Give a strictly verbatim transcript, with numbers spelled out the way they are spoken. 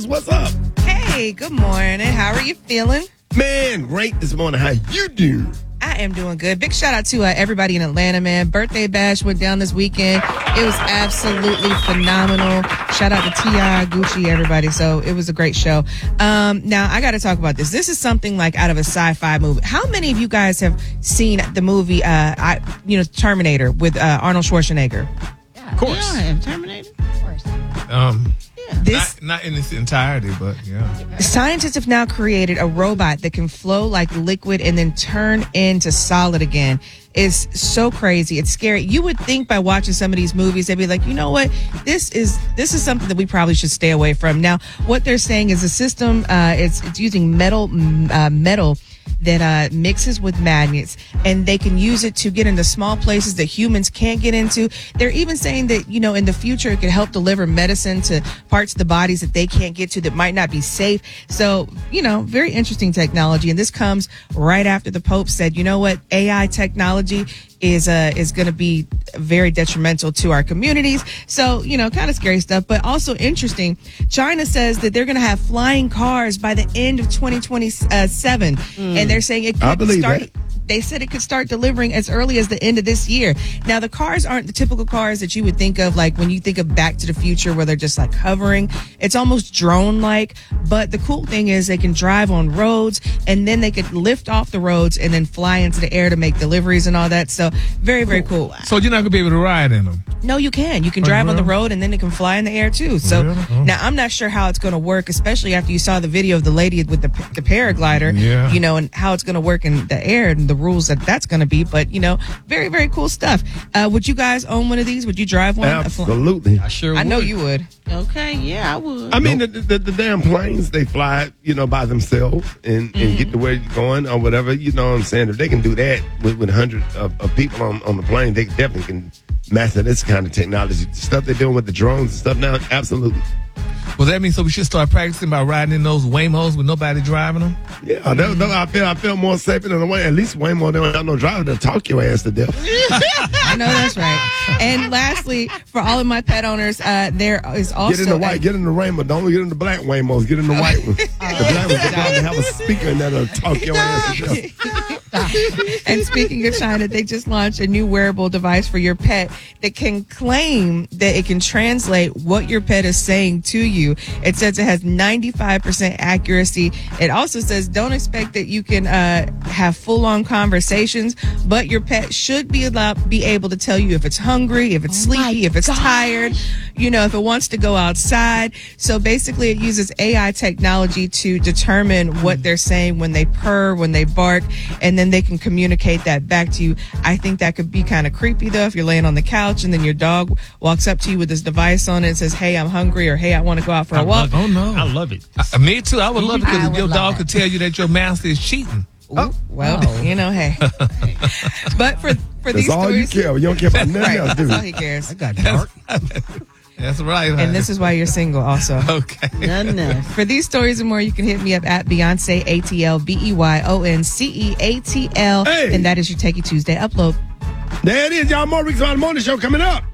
What's up? Hey, good morning. How are you feeling? Man, great this morning. How you doing? I am doing good. Big shout out to uh, everybody in Atlanta, man. Birthday Bash went down this weekend. It was absolutely phenomenal. Shout out to T I, Gucci, everybody. So it was a great show. Um, now, I got to talk about this. This is something like out of a sci-fi movie. How many of you guys have seen the movie, uh, I, you know, Terminator with uh, Arnold Schwarzenegger? Yeah, of course. Yeah, Terminator. Of course. Um, This, not, not in its entirety, but yeah. Scientists have now created a robot that can flow like liquid and then turn into solid again. It's so crazy. It's scary. You would think by watching some of these movies, they'd be like, you know what? This is this is something that we probably should stay away from. Now, what they're saying is the system, uh, it's it's using metal uh, metal. that uh, mixes with magnets, and they can use it to get into small places that humans can't get into. They're even saying that, you know, in the future, it could help deliver medicine to parts of the bodies that they can't get to that might not be safe. So, you know, very interesting technology. And this comes right after the Pope said, you know what, A I technology is uh is going to be very detrimental to our communities. So, you know, kind of scary stuff, but also interesting. China says that they're going to have flying cars by the end of twenty twenty-seven. Mm. And they're saying it could I believe start. that. They said it could start delivering as early as the end of this year. Now, the cars aren't the typical cars that you would think of, like when you think of Back to the Future, where they're just like hovering. It's almost drone-like. But the cool thing is they can drive on roads, and then they could lift off the roads and then fly into the air to make deliveries and all that. So very, very cool. So you're not going to be able to ride in them? No, you can. You can Oh, drive on really? the road, and then it can fly in the air too. So Really? Oh. now I'm not sure how it's going to work, especially after you saw the video of the lady with the the paraglider. Yeah. You know, and how it's going to work in the air and the rules that that's going to be. But you know, very very cool stuff. Uh, would you guys own one of these? Would you drive one? Absolutely. I sure I know would. you would. Okay, yeah, I would. I mean, the, the, the damn planes, they fly, you know, by themselves and, and Mm-hmm. get to where you're going or whatever. You know what I'm saying? If they can do that with, with hundreds of, of people on, on the plane, they definitely can master this kind of technology. The stuff they're doing with the drones and stuff now, absolutely. Well, that means so we should start practicing by riding in those Waymos with nobody driving them? Yeah, that, that, I feel I feel more safer than the way. At least way more than have no driver to talk your ass to death. I know that's right. And lastly, for all of my pet owners, uh, there is also Get in the white, a- get in the rainbow. Don't get in the black Waymos. Get in the white one. The black ones, they probably have a speaker in there to talk your ass to death. And speaking of China, they just launched a new wearable device for your pet that can claim that it can translate what your pet is saying to you. It says it has ninety-five percent accuracy. It also says don't expect that you can uh, have full-on conversations, but your pet should be allowed be able to tell you if it's hungry, if it's Oh sleepy, my if it's gosh. tired, you know, if it wants to go outside. So basically it uses A I technology to determine what they're saying when they purr, when they bark, and then they can communicate that back to you. I think that could be kind of creepy though, if you're laying on the couch and then your dog walks up to you with this device on it and says, hey, I'm hungry, or hey, I want to go out for a walk. Oh, no. I love it. Uh, me too. I would love it I because would your love dog it. could tell you that your master is cheating. Oh, well, Oh. you know, hey. But for for That's these all you stories, care. You don't care about nothing right? else, do That's all you? he cares. I got dark. That's right. And honey. this is why you're single, also. okay. Nothing else. For these stories and more, you can hit me up at Beyonce A T L B E Y O N C E A T L, Hey. and that is your Takey Tuesday upload. There it is, y'all. More Weeks on the Morning Show coming up.